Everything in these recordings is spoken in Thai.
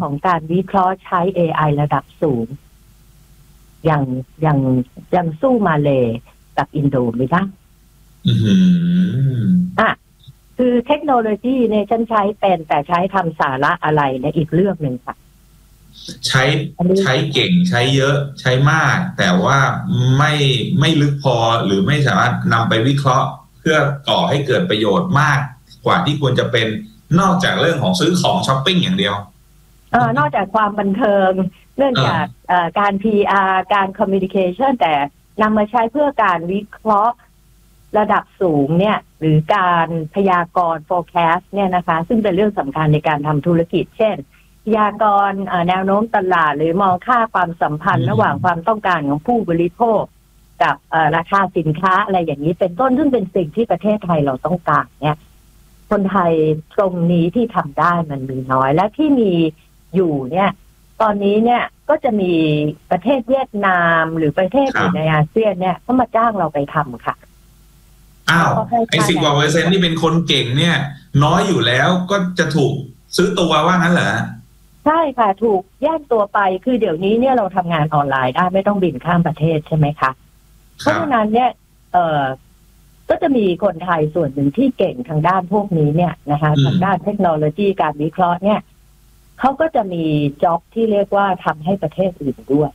ของการวิเคราะห์ใช้ AI ระดับสูงอย่างสู้มาเลยกับอินโดไม่ได้คือเทคโนโลยีเนี่ยฉันใช้เป็นแต่ใช้ทำสาระอะไรเนี่ยอีกเรื่องหนึ่งค่ะใช้เก่งใช้เยอะใช้มากแต่ว่าไม่ลึกพอหรือไม่สามารถนำไปวิเคราะห์เพื่อก่อให้เกิดประโยชน์มากกว่าที่ควรจะเป็นนอกจากเรื่องของซื้อของช้อปปิ้งอย่างเดียวนอกจากความบันเทิงเรื่องจากการ PR การ communication แต่นำมาใช้เพื่อการวิเคราะห์ระดับสูงเนี่ยหรือการพยากรณ์ forecast เนี่ยนะคะซึ่งเป็นเรื่องสำคัญในการทำธุรกิจเช่นพยากรณ์แนวโน้มตลาดหรือมองค่าความสัมพันธ์ระหว่างความต้องการของผู้บริโภคกับราคาสินค้าอะไรอย่างนี้เป็นต้นซึ่งเป็นสิ่งที่ประเทศไทยเราต้องการเนี่ยคนไทยตรงนี้ที่ทำได้มันมีน้อยและที่มีอยู่เนี่ยตอนนี้เนี่ยก็จะมีประเทศเวียดนามหรือประเทศอื่นในอาเซียนเนี่ยเขามาจ้างเราไปทำค่ะไอ้10% ที่เป็นคนเก่งเนี่ยน้อยอยู่แล้วก็จะถูกซื้อตัวว่างั้นเหรอใช่ค่ะถูกแยกตัวไปคือเดี๋ยวนี้เนี่ยเราทำงานออนไลน์ได้ไม่ต้องบินข้ามประเทศใช่ไหมคะเพราะฉะนั้นเนี่ยก็จะมีคนไทยส่วนหนึ่งที่เก่งทางด้านพวกนี้เนี่ยนะคะทางด้านเทคโนโลยีการวิเคราะห์เนี่ยเขาก็จะมีจ็อบที่เรียกว่าทำให้ประเทศอื่นด้วย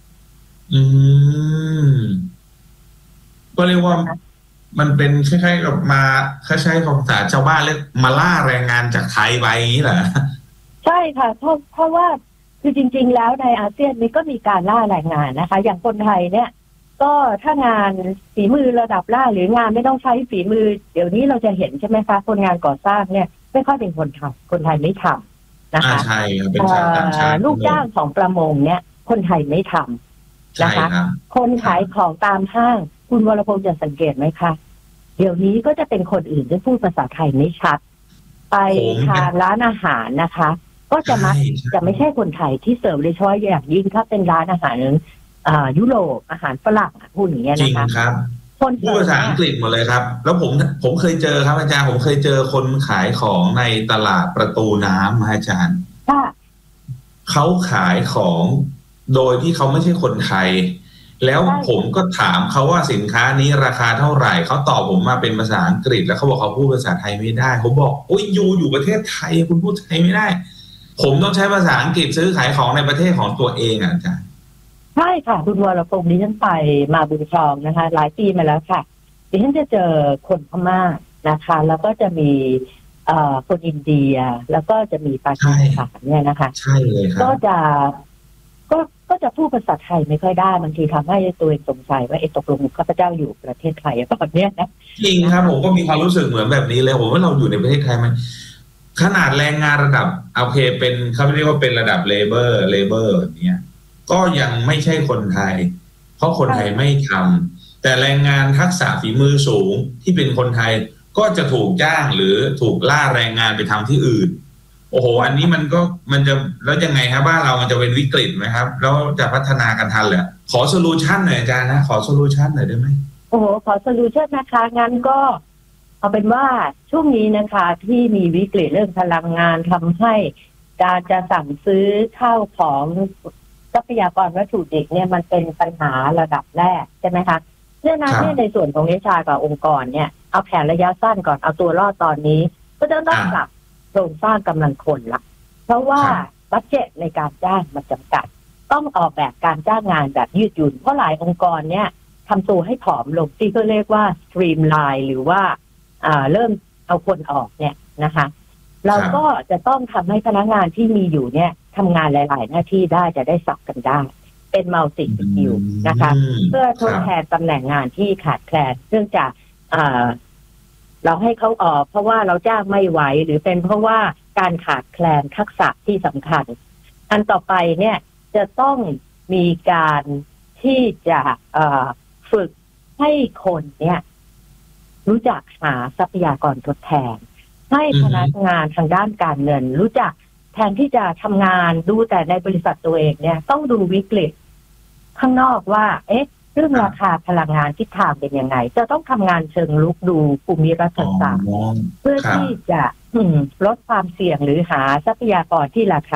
ก็เรียกว่ามันเป็นคล้ายๆกับมาคล้ายๆของภาษาชาวบ้านเรียกมาล่าแรงงานจากไทยไปอย่างนี้เหรอใช่ค่ะเพราะว่าคือจริงๆแล้วในอาเซียนนี้ก็มีการล่าแรงงานนะคะอย่างคนไทยเนี่ยก็ถ้างานฝีมือระดับล่าหรืองานไม่ต้องใช้ฝีมือเดี๋ยวนี้เราจะเห็นใช่ไหมคะคนงานก่อสร้างเนี่ยไม่ค่อยเป็นคนทำคนไทยไม่ทำนะคะใช่เป็นชาวต่างชาติลูกจ้างของประมงเนี่ยคนไทยไม่ทำนะคะคนขายของตามห้างคุณวรพงษ์จะสังเกตไหมคะเดี๋ยวนี้ก็จะเป็นคนอื่นที่พูดภาษาไทยไม่ชัดไปทานร้านอาหารนะคะก็จะไม่ใช่คนไทยที่เสิร์ฟโดยเฉพาะอย่างยิ่งถ้าเป็นร้านอาหารยุโรปอาหารฝรั่งพูดอย่างเงี้ยนะคะจริงครับพูดภาษาอังกฤษหมดเลยครับแล้วผมเคยเจอครับอาจารย์ผมเคยเจอคนขายของในตลาดประตูน้ำอาจารย์เขาขายของโดยที่เขาไม่ใช่คนไทยแล้วผมก็ถามเขาว่าสินค้านี้ราคาเท่าไหร่เขาตอบผมมาเป็นภาษาอังกฤษแล้วเขาบอกเขาพูดภาษาไทยไม่ได้ผมบอกโอ้ยอยู่ประเทศไทยคุณพูดไทยไม่ได้ผมต้องใช้ภาษาอังกฤษซื้อขายของในประเทศของตัวเองอาจารย์ใช่ค่ะคุณวรพงษ์ดิฉันไปมาบุญครองนะคะหลายปีมาแล้วค่ะดิฉันจะเจอคนพม่านะคะแล้วก็จะมีคนอินเดียแล้วก็จะมีปากีสถานเนี่ยนะคะใช่เลยครับก็จะพูดภาษาไทยไม่ค่อยได้บางทีทำให้ตัวเองสงสัยว่าตกลงข้าพเจ้าอยู่ประเทศไทยตอนนี้นะจริงครับผมก็มีความรู้สึกเหมือนแบบนี้เลยผมว่าเราอยู่ในประเทศไทยมันขนาดแรงงานระดับโอเคเป็นเขาเรียกว่าเป็นระดับเลเบอร์แบบนี้ก็ยังไม่ใช่คนไทยเพราะคนไทยไม่ทำแต่แรงงานทักษะฝีมือสูงที่เป็นคนไทยก็จะถูกจ้างหรือถูกล่าแรงงานไปทำที่อื่นโอ้โหอันนี้มันจะแล้วยังไงครับบ้านเรามันจะเป็นวิกฤตไหมครับแล้วจะพัฒนากันทันเหรอขอโซลูชันหน่อยอาจารย์นะขอโซลูชันหน่อยได้ไหมโอ้โหขอโซลูชันนะคะงั้นก็เอาเป็นว่าช่วงนี้นะคะที่มีวิกฤตเรื่องพลังงานทำให้การจะสั่งซื้อข้าวของทรัพยากรวัตถุดิบเนี่ยมันเป็นปัญหาระดับแรกใช่ไหมคะเนื่องในส่วนของHRกับองค์กรเนี่ยเอาแผนระยะสั้นก่อนเอาตัวรอดตอนนี้ก็จะต้องปรับโครงสร้างกำลังคนละเพราะว่าบัดเจ็ตในการจ้างมันจำกัดต้องออกแบบการจ้างงานแบบยืดหยุ่นเพราะหลายองค์กรเนี่ยทำตัวให้ผอมลงที่ก็เรียกว่าสตรีมไลน์หรือว่าเริ่มเอาคนออกเนี่ยนะคะเราก็จะต้องทำให้พนักงานที่มีอยู่เนี่ยทำงานหลายๆหน้าที่ได้จะได้สับกันได้เป็นมัลติสกิลนะคะเพื่อทดแทนตำแหน่งงานที่ขาดแคลนเนื่องจากเราให้เขาออกเพราะว่าเราจ้างไม่ไหวหรือเป็นเพราะว่าการขาดแคลนทักษะที่สำคัญอันต่อไปเนี่ยจะต้องมีการที่จะฝึกให้คนเนี่ยรู้จักหาทรัพยากรทดแทนให้พนักงานทางด้านการเงินรู้จักแทนที่จะทำงานดูแต่ในบริษัทตัวเองเนี่ยต้องดูวิกฤตข้างนอกว่าเรื่องราคาพลังงานทิศทางเป็นยังไงจะต้องทำงานเชิงลุกดูภูมิรัฐศาสตร์เพื่อที่จะลดความเสี่ยงหรือหาทรัพยากรที่ราคา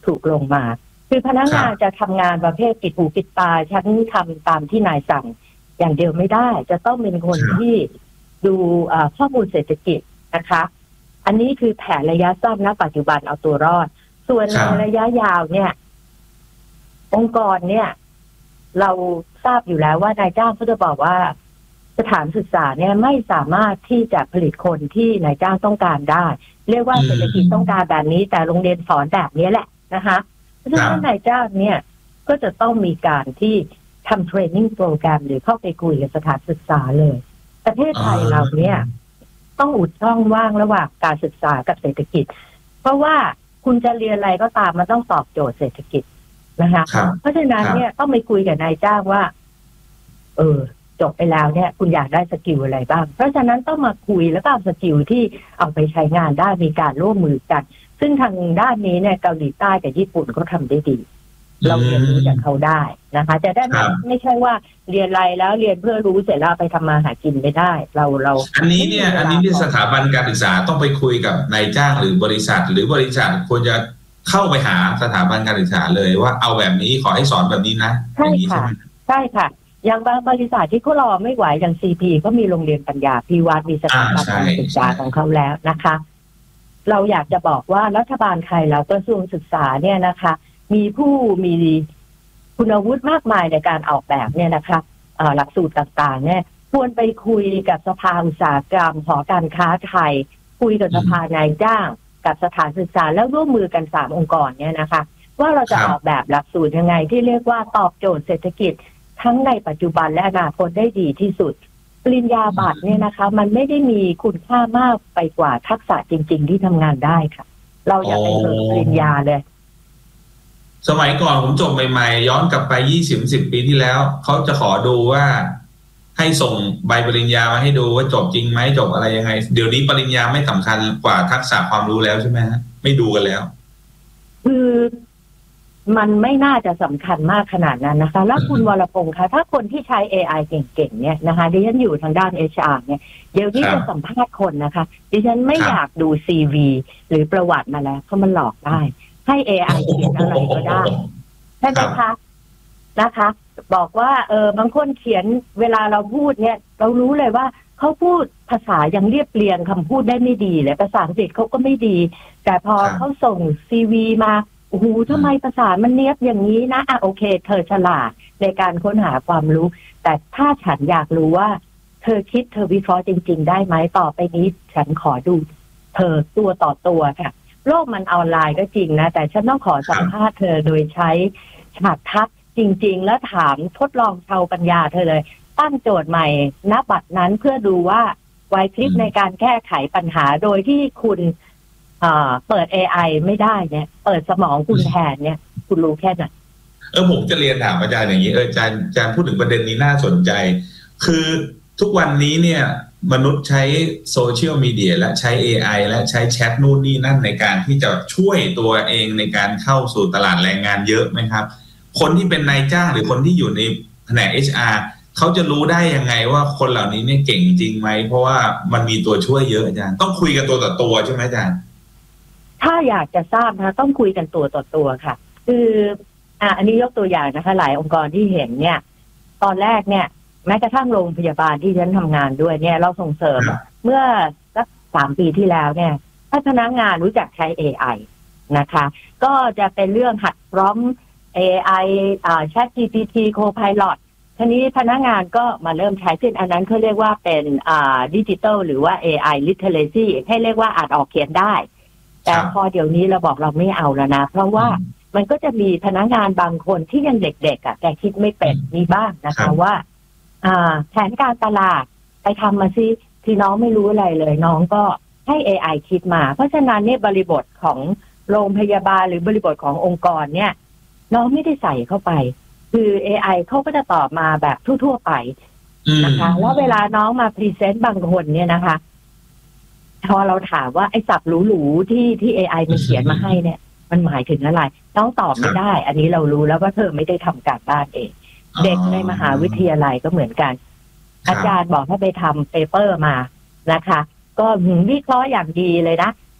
ถูกลงมาคือพนักงานจะทำงานประเภทปิดหูปิดตาฉันทำตามที่นายสั่งอย่างเดียวไม่ได้จะต้องเป็นคนที่ดูข้อมูลเศรษฐกิจนะคะอันนี้คือแผนระยะสั้นณปัจจุบันเอาตัวรอดส่วนในระยะยาวเนี่ยองค์กรเนี่ยเราทราบอยู่แล้วว่านายจ้างเขาจะบอกว่าสถานศึกษาเนี่ยไม่สามารถที่จะผลิตคนที่นายจ้างต้องการได้เรียกว่าเศรษฐกิจต้องการแบบนี้แต่โรงเรียนสอนแบบนี้แหละนะคะเพราะฉะนั้นนายจ้างเนี่ยก็จะต้องมีการที่ทำเทรนนิ่งโปรแกรมหรือเข้าไปคุยกับสถานศึกษาเลยประเทศไทยเราเนี่ยต้องอุดช่องว่างระหว่างการศึกษากับเศรษฐกิจเพราะว่าคุณจะเรียนอะไรก็ตามมันต้องตอบโจทย์เศรษฐกิจนะคะเพราะฉะนั้นเนี่ยต้องไปคุยกับนายจ้างว่าจบไปแล้วเนี่ยคุณอยากได้สกิลอะไรบ้างเพราะฉะนั้นต้องมาคุยแล้วก็เอาสกิลที่เอาไปใช้งานได้มีการร่วมมือกันซึ่งทางด้านนี้เนี่ยเกาหลีใต้กับญี่ปุ่นเขาทำได้ดีเราเรียนรู้จากเขาได้นะคะจะได้ไม่ใช่ว่าเรียนอะไรแล้วเรียนเพื่อรู้เสร็จแล้วไปทำมาหากินไม่ได้เราอันนี้เนี่ยสถาบันการศึกษาต้องไปคุยกับนายจ้างหรือบริษัทควรจะเข้าไปหาสถาบันการศึกษาเลยว่าเอาแบบนี้ขอให้สอนแบบนี้นะใช่ค่ะใช่ค่ะอย่างบางบริษัทที่เขารอไม่ไหวอย่าง CP ก็มีโรงเรียนปัญญาพิวัตรมีสถาบันการศึกษาของเขาแล้วนะคะเราอยากจะบอกว่ารัฐบาลไทยเรากระทรวงศึกษาเนี่ยนะคะมีผู้มีคุณวุฒิมากมายในการออกแบบเนี่ยนะคะหลักสูตรต่างๆเนี่ยควรไปคุยกับสภาอุตสาหกรรมหอการค้าไทยคุยกับสภานายจ้างกับสถานศึกษาแล้วร่วมมือกัน3 องค์กรเนี่ยนะคะว่าเราจะออกแบบหลักสูตรยังไงที่เรียกว่าตอบโจทย์เศรษฐกิจทั้งในปัจจุบันและอนาคตได้ดีที่สุดปริญญาบัตรเนี่ยนะคะมันไม่ได้มีคุณค่ามากไปกว่าทักษะจริงๆที่ทำงานได้ค่ะเราอย่าไปเหินปริญญาเลยสมัยก่อนผมจบใหม่ๆย้อนกลับไป20-10 ปีที่แล้วเขาจะขอดูว่าให้ส่งใบปริญญามาให้ดูว่าจบจริงไหมจบอะไรยังไงเดี๋ยวนี้ปริญญาไม่สำคัญกว่าทักษะความรู้แล้วใช่ไหมฮะไม่ดูกันแล้วคือมันไม่น่าจะสำคัญมากขนาดนั้นนะคะแล้วคุณวรพงศ์คะถ้าคนที่ใช้ AI เก่งๆเนี่ยนะคะดิฉันอยู่ทางด้าน HR เนี่ยเดี๋ยวนี้จะสัมภาษณ์คนนะคะดิฉันไม่อยากดู CV หรือประวัติมาแล้วเพราะมันหลอกได้ให้ AI เขียนอะไรก็ได้ใช่ไหมคะนะคะบอกว่าบางคนเขียนเวลาเราพูดเนี่ยเรารู้เลยว่าเขาพูดภาษายังเรียบเรียงคำพูดได้ไม่ดีเลยภาษาอังกฤษเขาก็ไม่ดีแต่พอเขาส่ง CV มาโอ้โหทำไมภาษามันเนียบอย่างนี้นะโอเคเธอฉลาดในการค้นหาความรู้แต่ถ้าฉันอยากรู้ว่าเธอคิดเธอวิเคราะห์จริงๆได้ไหมต่อไปนี้ฉันขอดูเธอตัวต่อตัวค่ะโลกมันออนไลน์ก็จริงนะแต่ฉันต้องขอสัมภาษณ์เธอโดยใช้ฉากทัศน์จริงๆแล้วถามทดลองเชาปัญญาเธอเลยตั้งโจทย์ใหม่ณบัดนั้นเพื่อดูว่าไหวพริบในการแก้ไขปัญหาโดยที่คุณเปิด AI ไม่ได้เนี่ยเปิดสมองคุณแทนเนี่ยคุณรู้แค่ไหนผมจะเรียนถามอาจารย์อย่างนี้อาจารย์พูดถึงประเด็นนี้น่าสนใจคือทุกวันนี้เนี่ยมนุษย์ใช้โซเชียลมีเดียและใช้ AI และใช้แชทนู่นนี่นั่นในการที่จะช่วยตัวเองในการเข้าสู่ตลาดแรงงานเยอะไหมครับคนที่เป็นนายจ้างหรือคนที่อยู่ในแผนก HR เขาจะรู้ได้ยังไงว่าคนเหล่านี้เนี่ยเก่งจริงไหมเพราะว่ามันมีตัวช่วยเยอะอาจารย์ต้องคุยกันตัวต่อตัวใช่ไหมอาจารย์ถ้าอยากจะทราบนะต้องคุยกันตัวต่อตัวค่ะคืออันนี้ยกตัวอย่างนะคะหลายองค์กรที่เห็นเนี่ยตอนแรกเนี่ยแม้กระทั่งโรงพยาบาลที่ฉันทำงานด้วยเนี่ยเราส่งเสริมเมื่อสัก3 ปีที่แล้วเนี่ยให้พนักงานรู้จักใช้ AI นะคะก็จะเป็นเรื่องหัดพร้อม AI ChatGPT Copilot ทีนี้พนักงานก็มาเริ่มใช้ซึ่งอันนั้นเขาเรียกว่าเป็นดิจิทัลหรือว่า AI Literacy ให้เรียกว่าอ่านออกเขียนได้แต่พอเดี๋ยวนี้เราบอกเราไม่เอาแล้วนะเพราะว่ามันก็จะมีพนักงานบางคนที่ยังเด็กๆแต่คิดไม่เป็นมีบ้างนะคะว่าแผนการตลาดไปทำมาซิที่น้องไม่รู้อะไรเลยน้องก็ให้ AI คิดมาเพราะฉะนั้นเนี่ยบริบทของโรงพยาบาลหรือบริบทขององค์กรเนี่ยน้องไม่ได้ใส่เข้าไปคือ AI เขาก็จะตอบมาแบบทั่วๆไปนะคะแล้วเวลาน้องมาพรีเซนต์บางคนเนี่ยนะคะพอเราถามว่าไอ้ศัพท์หรูๆที่ AI มันเขียนมาให้เนี่ยมันหมายถึงอะไรน้องตอบไม่ได้อันนี้เรารู้แล้วว่าเธอไม่ได้ทำการบ้านเองเด็กในมหาวิทยาลัยก็เหมือนกันอาจารย์บอกให้ไปทำเปเปอร์มานะคะก็วิเคราะห์อย่างดีเลยนะ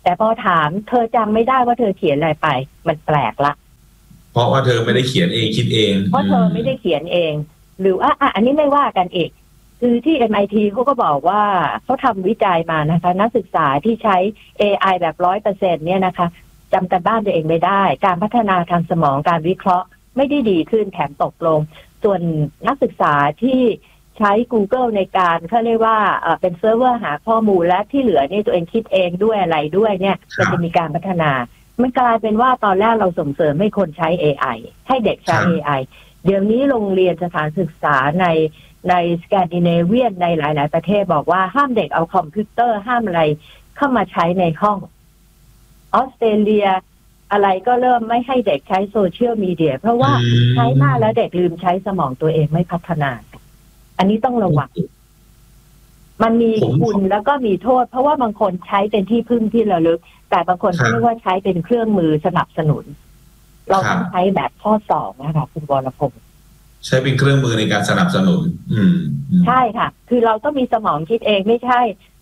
แต่พอถามเธอจำไม่ได้ว่าเธอเขียนอะไรไปมันแปลกละเพราะว่าเธอไม่ได้เขียนเองคิดเองเพราะเธอไม่ได้เขียนเองหรือว่าอันนี้ไม่ว่ากันอีกคือที่ MIT เขาก็บอกว่าเขาทำวิจัยมานะคะนักศึกษาที่ใช้ AI แบบ 100% เนี่ยนะคะจำกันบ้านตัวเองไม่ได้การพัฒนาทางสมองการวิเคราะห์ไม่ได้ดีขึ้นแถมตกลงส่วนนักศึกษาที่ใช้ Google ในการเขาเรียกว่าเป็นเซิร์ฟเวอร์หาข้อมูลและที่เหลือนี่ตัวเองคิดเองด้วยอะไรด้วยเนี่ยมันจะมีการพัฒนามันกลายเป็นว่าตอนแรกเราส่งเสริมให้คนใช้ AI ให้เด็กใช้ AI เดี๋ยวนี้โรงเรียนสถานศึกษาในสแกนดิเนเวียนในหลายๆประเทศบอกว่าห้ามเด็กเอาคอมพิวเตอร์ห้ามอะไรเข้ามาใช้ในห้องออสเตรเลียอะไรก็เริ่มไม่ให้เด็กใช้โซเชียลมีเดียเพราะว่าใช้มากแล้วเด็กลืมใช้สมองตัวเองไม่พัฒนาอันนี้ต้องระวังมันมีคุณแล้วก็มีโทษเพราะว่าบางคนใช้เป็นที่พึ่งที่ระลึกแต่บางคนเขาเรียกว่าใช้เป็นเครื่องมือสนับสนุนเราต้องใช้แบบข้อ2นะคะคุณวรพงศ์ใช้เป็นเครื่องมือในการสนับสนุนใช่ค่ะคือเราต้องมีสมองคิดเองไม่ใช่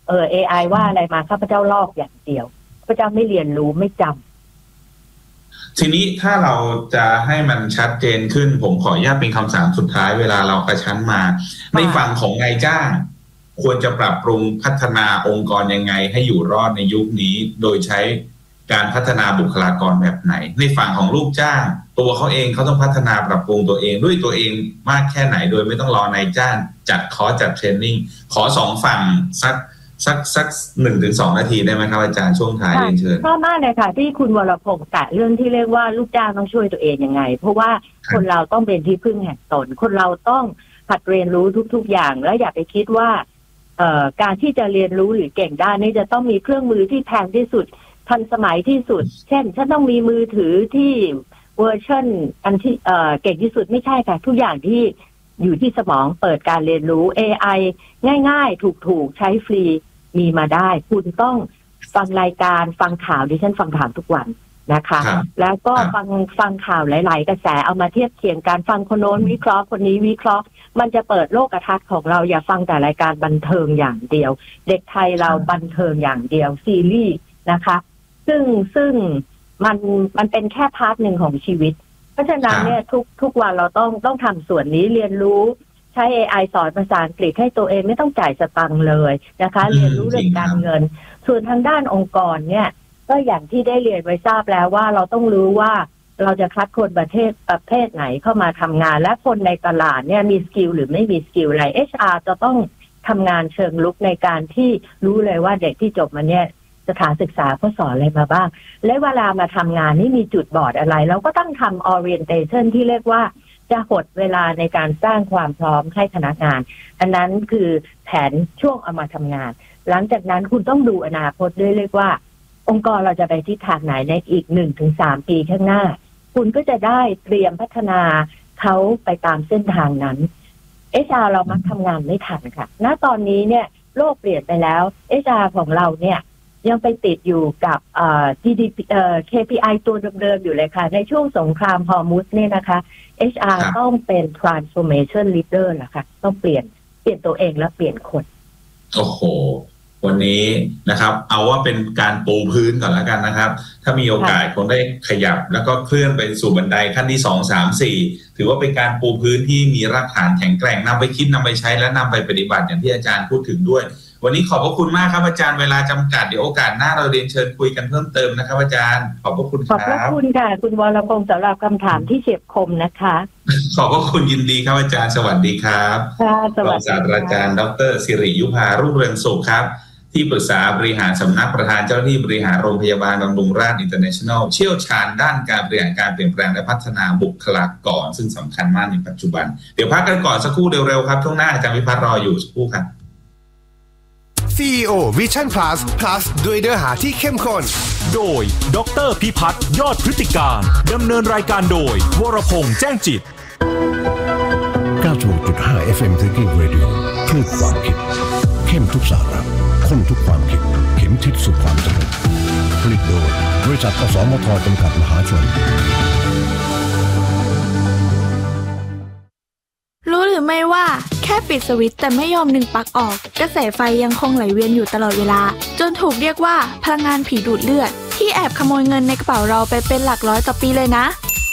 AI ว่าอะไรมาข้าพเจ้าลอกอย่างเดียวข้าพเจ้าไม่เรียนรู้ไม่จำทีนี้ถ้าเราจะให้มันชัดเจนขึ้นผมขออนุญาตเป็นคำสั่งสุดท้ายเวลาเรากระชั้นมาในฝั่งของนายจ้างควรจะปรับปรุงพัฒนาองค์กรยังไงให้อยู่รอดในยุคนี้โดยใช้การพัฒนาบุคลากรแบบไหนในฝั่งของลูกจ้างตัวเขาเองเขาต้องพัฒนาปรับปรุงตัวเองด้วยตัวเองมากแค่ไหนโดยไม่ต้องรอนายจ้างจัดคอร์สจัดเทรนนิ่งขอ2ฝั่งสัก1-2 นาทีได้ไหมครับอาจารย์ช่วงท้ายเรียนเชิญชอบมากเลยค่ะที่คุณวรพงศ์แตะเรื่องที่เรียกว่าลูกจ้างต้องช่วยตัวเองยังไงเพราะว่าคนเราต้องเป็นที่พึ่งแห่งตนคนเราต้องหัดเรียนรู้ทุกๆอย่างและอย่าไปคิดว่าการที่จะเรียนรู้หรือเก่งได้นี่จะต้องมีเครื่องมือที่แพงที่สุดทันสมัยที่สุดเช่นฉันต้องมีมือถือที่เวอร์ชันอันที่เก่งที่สุดไม่ใช่ค่ะทุกอย่างที่อยู่ที่สมองเปิดการเรียนรู้ AI ง่ายๆถูกๆใช้ฟรีมีมาได้คุณต้องฟังรายการฟังข่าวดิฉันฟังข่าวทุกวันนะคะแล้วก็ฟังข่าวหลายๆกระแสเอามาเทียบเคียงการฟังคนโน้นวิเคราะห์คนนี้วิเคราะห์มันจะเปิดโลกทัศน์ของเราอย่าฟังแต่รายการบันเทิงอย่างเดียวเด็กไทยเราบันเทิงอย่างเดียวซีรีส์นะคะซึ่งมันเป็นแค่พาร์ทหนึ่งของชีวิตเพราะฉะนั้นเนี่ยทุกวันเราต้องทำส่วนนี้เรียนรู้ใช้ AI สอนภาษาอังกฤษให้ตัวเองไม่ต้องจ่ายสตังค์เลยนะคะเรียนรู้เรื่องการเงินส่วนทางด้านองค์กรเนี่ยก็อย่างที่ได้เรียนไว้ทราบแล้วว่าเราต้องรู้ว่าเราจะคัดคนประเภทไหนเข้ามาทำงานและคนในตลาดเนี่ยมีสกิลหรือไม่มีสกิลอะไร HR จะต้องทำงานเชิงลุกในการที่รู้เลยว่าเด็กที่จบมาเนี่ยสถานศึกษาเขาสอนอะไรมาบ้างและเวลามาทำงานนี่มีจุดบอดอะไรเราก็ต้องทำ orientation ที่เรียกว่าจะหดเวลาในการสร้างความพร้อมให้พนักงานอันนั้นคือแผนช่วงเอามาทำงานหลังจากนั้นคุณต้องดูอนาคตด้วยเรียกว่าองค์กรเราจะไปทิศทางไหนในอีก 1-3 ปีข้างหน้าคุณก็จะได้เตรียมพัฒนาเขาไปตามเส้นทางนั้นHR เรามักทำงานไม่ทันค่ะณตอนนี้เนี่ยโลกเปลี่ยนไปแล้ว HR ของเราเนี่ยยังไปติดอยู่กับGDP KPI ตัวเดิมๆอยู่เลยค่ะในช่วงสงครามฮอร์มุซเนี่ยนะคะ HR ต้องเป็น transformation leader ล่ะค่ะต้องเปลี่ยนตัวเองและเปลี่ยนคนโอ้โหวันนี้นะครับเอาว่าเป็นการปูพื้นก่อนแล้วกันนะครับถ้ามีโอกาสคงได้ขยับแล้วก็เคลื่อนไปสู่บันไดขั้นที่2 3 4ถือว่าเป็นการปูพื้นที่มีรากฐานแข็งแกร่งนำไปคิดนำไปใช้และนำไปปฏิบัติอย่างที่อาจารย์พูดถึงด้วยวันนี้ขอบพระคุณมากครับอาจารย์เวลาจำกัดเดี๋ยวโอกาสหน้าเราเรียนเชิญคุยกันเพิ่มเติมนะครับอาจารย์ขอบพระคุณครับขอบพระคุณค่ะคุณวรพงศ์สำหรับคำถามที่เฉียบคมนะคะขอบพระคุณยินดีครับอาจารย์สวัสดีครับรองศาสตราจารย์ดร.สิริยุภารุ่งเรืองสุขครับที่ปรึกษาบริหารสำนักประธานเจ้าหน้าที่บริหารโรงพยาบาลบำรุงราษฎร์อินเตอร์เนชั่นแนลเชี่ยวชาญด้านการบริหารการเปลี่ยนแปลงและพัฒนาบุคลากรซึ่งสำคัญมากในปัจจุบันเดี๋ยวพักกันก่อนสักครู่เร็วๆครับช่วงหน้าอาจารย์วิพัฒน์รออยู่สักครู่ครับ CEO Vision Plus ด้วยเนื้อหาที่เข้มข้นโดยดร.พิพัฒน์ยอดพฤติการดำเนินรายการโดยวรพงษ์แจ้งจิต 96.5 FM Thinking Radio คลื่นความคิดเข้มทุกสาระข้นทุกความคิดเข็มทิศสู่ความจริงผลิตโดยบริษัทอสมทจำกัดมหาชนรู้หรือไม่ว่าแค่ค่ปิดสวิตช์แต่ไม่ยอมดึงปลั๊กออกกระแสไฟยังคงไหลเวียนอยู่ตลอดเวลาจนถูกเรียกว่าพลังงานผีดูดเลือดที่แอบขโมยเงินในกระเป๋าเราไปเป็นหลักร้อยต่อปีเลยนะ